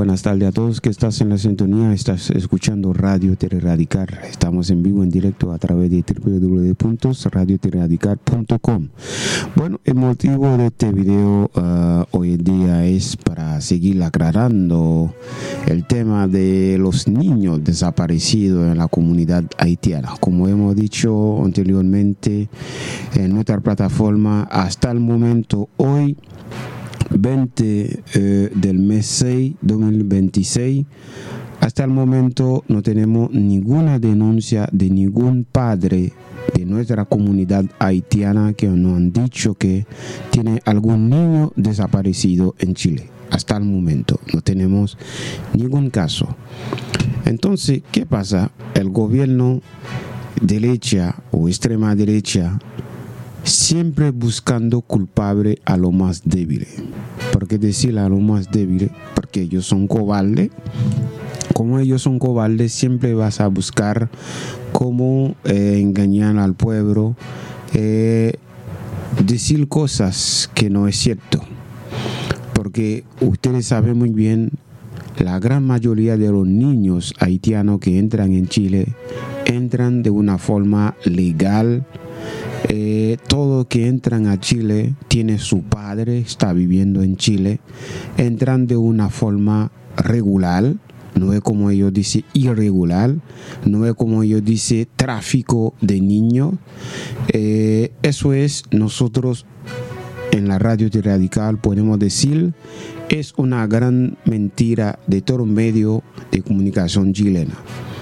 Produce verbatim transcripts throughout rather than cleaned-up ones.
buenas tardes a todos que estás en la sintonía, estás escuchando Radio Radical. Estamos en vivo, en directo a través de doble u doble u doble u punto radio radical punto com. Bueno, el motivo de este video uh, hoy en día es para seguir aclarando el tema de los niños desaparecidos en la comunidad haitiana. Como hemos dicho anteriormente en nuestra plataforma, hasta el momento, hoy veinte eh, del mes seis dos mil veintiséis, hasta el momento no tenemos ninguna denuncia de ningún padre de nuestra comunidad haitiana que nos han dicho que tiene algún niño desaparecido en Chile. Hasta el momento no tenemos ningún caso. Entonces, ¿qué pasa? El gobierno derecha o extrema derecha siempre buscando culpable a lo más débil. ¿Por qué decir a lo más débil? Porque ellos son cobardes. Como ellos son cobardes, siempre vas a buscar cómo eh, engañar al pueblo, eh, decir cosas que no es cierto. Porque ustedes saben muy bien, la gran mayoría de los niños haitianos que entran en Chile entran de una forma legal. Eh, todo que entran a Chile tiene su padre, está viviendo en Chile, entran de una forma regular, no es como ellos dicen irregular, no es como ellos dicen tráfico de niños. Eh, eso es, nosotros en la Radio Radical podemos decir, es una gran mentira de todo medio de comunicación chilena.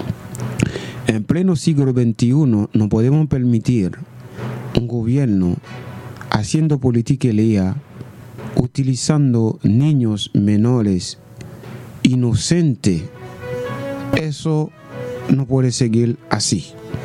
En pleno siglo veintiuno no podemos permitir un gobierno haciendo política lea, utilizando niños menores inocentes. Eso no puede seguir así,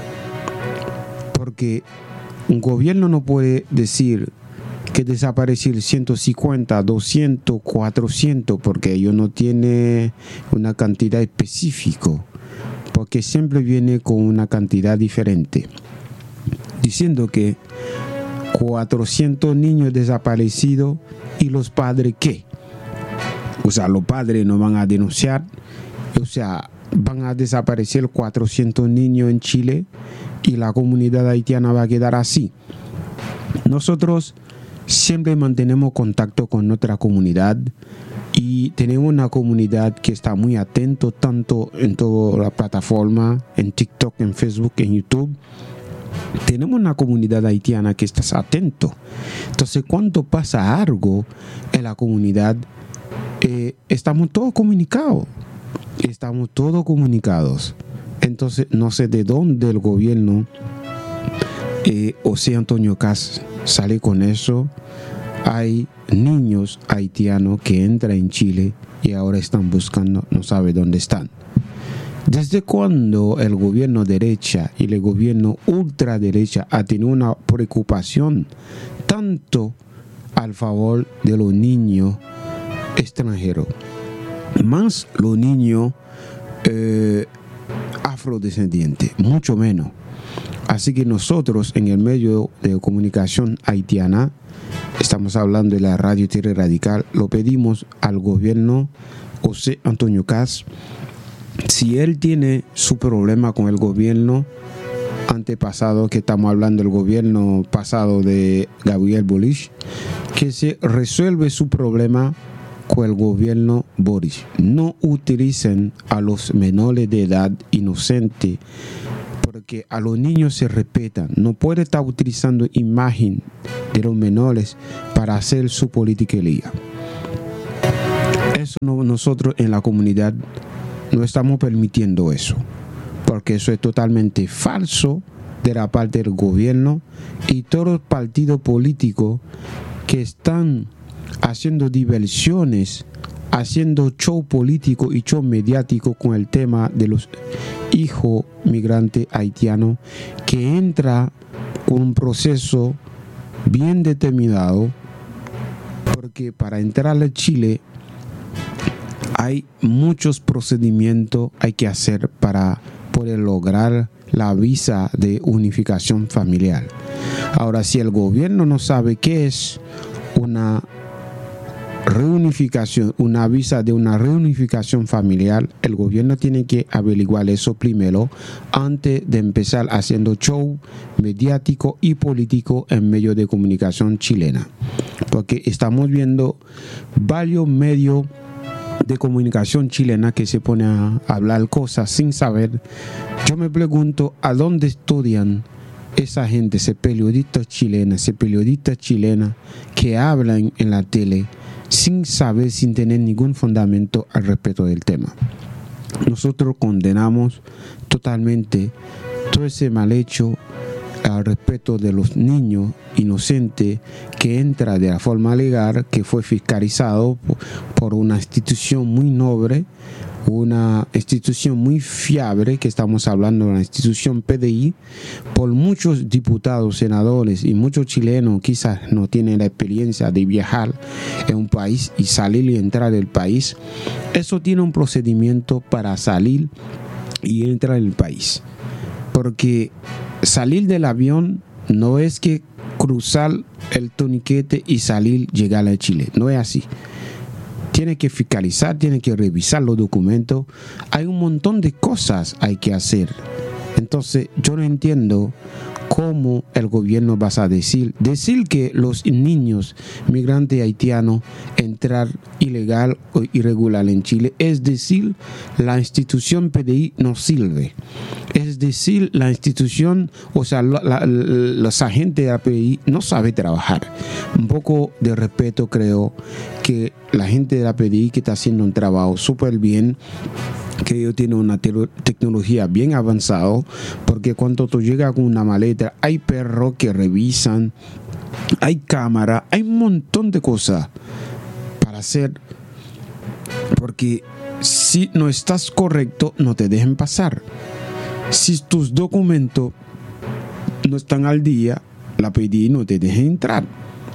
porque un gobierno no puede decir que desaparecer ciento cincuenta, doscientos, cuatrocientos, porque ellos no tienen una cantidad específica, porque siempre viene con una cantidad diferente, diciendo que cuatrocientos niños desaparecidos y los padres ¿qué? O sea, los padres no van a denunciar, o sea, van a desaparecer cuatrocientos niños en Chile y la comunidad haitiana va a quedar así. Nosotros siempre mantenemos contacto con nuestra comunidad y tenemos una comunidad que está muy atento tanto en toda la plataforma, en TikTok, en Facebook, en YouTube. Tenemos una comunidad haitiana que está atento. Entonces, cuando pasa algo en la comunidad, eh, estamos todos comunicados. Estamos todos comunicados. Entonces, no sé de dónde el gobierno, eh, José Antonio Kast, sale con eso. Hay niños haitianos que entran en Chile y ahora están buscando, no sabe dónde están. ¿Desde cuando el gobierno derecha y el gobierno ultraderecha ha tenido una preocupación tanto al favor de los niños extranjeros, más los niños eh, afrodescendientes, mucho menos? Así que nosotros en el medio de comunicación haitiana, estamos hablando de la Radio Tierra Radical, lo pedimos al gobierno José Antonio Kast. Si él tiene su problema con el gobierno antepasado, que estamos hablando del gobierno pasado de Gabriel Boric, que se resuelve su problema con el gobierno Boric. No utilicen a los menores de edad inocentes, porque a los niños se respetan. No puede estar utilizando imagen de los menores para hacer su politiquería. Eso no, nosotros en la comunidad no estamos permitiendo eso, porque eso es totalmente falso de la parte del gobierno y todos los partidos políticos que están haciendo diversiones, haciendo show político y show mediático con el tema de los hijos migrantes haitianos, que entra con un proceso bien determinado, porque para entrar a Chile hay muchos procedimientos hay que hacer para poder lograr la visa de unificación familiar. Ahora, si el gobierno no sabe qué es una reunificación, una visa de una reunificación familiar, el gobierno tiene que averiguar eso primero antes de empezar haciendo show mediático y político en medios de comunicación chilena. Porque estamos viendo varios medios de comunicación chilena que se pone a hablar cosas sin saber. Yo me pregunto a dónde estudian esa gente, ese periodista chilena, ese periodista chilena que hablan en la tele sin saber, sin tener ningún fundamento al respecto del tema. Nosotros condenamos totalmente todo ese mal hecho al respecto de los niños inocentes que entra de la forma legal, que fue fiscalizado por una institución muy noble, una institución muy fiable, que estamos hablando de la institución P D I, por muchos diputados, senadores y muchos chilenos quizás no tienen la experiencia de viajar en un país y salir y entrar del país. Eso tiene un procedimiento para salir y entrar en el país, porque salir del avión no es que cruzar el torniquete y salir, llegar a Chile, no es así. Tiene que fiscalizar, tiene que revisar los documentos. Hay un montón de cosas hay que hacer. Entonces, yo no entiendo cómo el gobierno va a decir, decir que los niños migrantes haitianos entrar ilegal o irregular en Chile. Es decir, la institución P D I no sirve. Es decir, la institución, o sea, la, la, los agentes de la P D I no saben trabajar. Un poco de respeto, creo que la gente de la P D I que está haciendo un trabajo súper bien, que ellos tienen una te tecnología bien avanzada, porque cuando tú llegas con una maleta, hay perros que revisan, hay cámara, hay un montón de cosas para hacer, porque si no estás correcto, no te dejen pasar. Si tus documentos no están al día, la P D I no te deja entrar.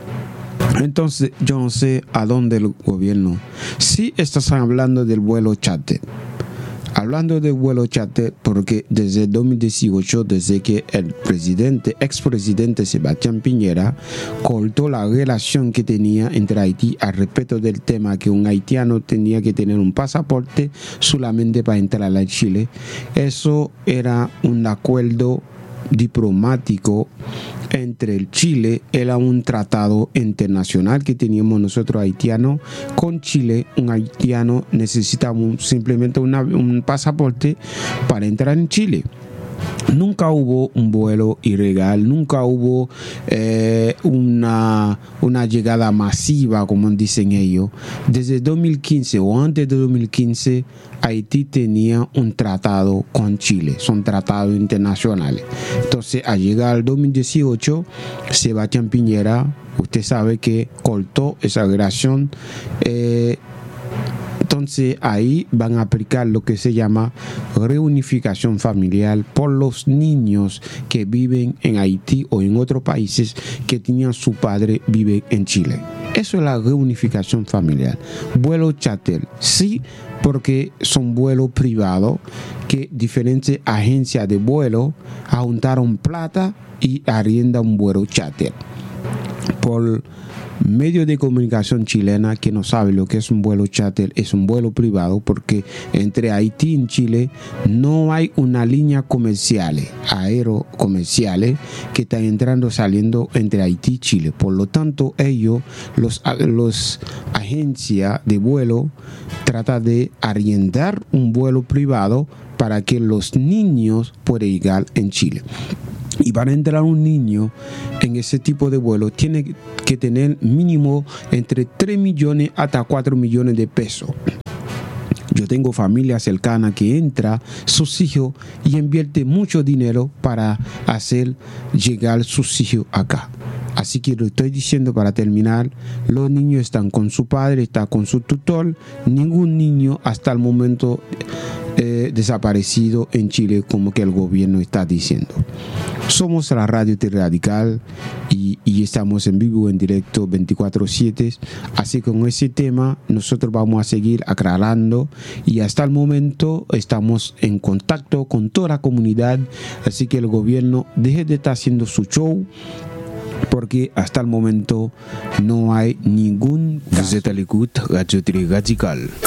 Entonces, yo no sé a dónde el gobierno. Si estás hablando del vuelo charter, hablando del vuelo charter, porque desde dos mil dieciocho, desde que el presidente, expresidente Sebastián Piñera cortó la relación que tenía entre Haití al respecto del tema que un haitiano tenía que tener un pasaporte solamente para entrar a Chile, eso era un acuerdo diplomático entre el Chile, era un tratado internacional que teníamos nosotros haitianos con Chile. Un haitiano necesita un, simplemente una, un pasaporte para entrar en Chile. Nunca hubo un vuelo ilegal, nunca hubo eh, una, una llegada masiva, como dicen ellos. Desde dos mil quince o antes de dos mil quince, Haití tenía un tratado con Chile, son tratados internacionales. Entonces, al llegar al dos mil dieciocho, Sebastián Piñera, usted sabe que cortó esa relación. Eh, Entonces ahí van a aplicar lo que se llama reunificación familiar por los niños que viven en Haití o en otros países que tenían su padre vive en Chile. Eso es la reunificación familiar. Vuelo charter, sí, porque son vuelos privados que diferentes agencias de vuelo juntaron plata y arriendan un vuelo charter. Por medio de comunicación chilena que no sabe lo que es un vuelo charter, es un vuelo privado, porque entre Haití y Chile no hay una línea comercial, aerocomerciales, que están entrando saliendo entre Haití y Chile. Por lo tanto, ellos, los, los agencias de vuelo, tratan de arrendar un vuelo privado para que los niños puedan llegar en Chile. Y para entrar un niño en ese tipo de vuelo tiene que tener mínimo entre tres millones hasta cuatro millones de pesos. Yo tengo familia cercana que entra sus hijos y invierte mucho dinero para hacer llegar sus hijos acá. Así que lo estoy diciendo para terminar, los niños están con su padre, están con su tutor. Ningún niño hasta el momento eh, desaparecido en Chile, como que el gobierno está diciendo. Somos la Radio T Radical y, y estamos en vivo, en directo veinticuatro siete. Así que con ese tema nosotros vamos a seguir aclarando y hasta el momento estamos en contacto con toda la comunidad. Así que el gobierno deje de estar haciendo su show porque hasta el momento no hay ningún caso. Vous êtes à l'écoute Radio Télé Radical.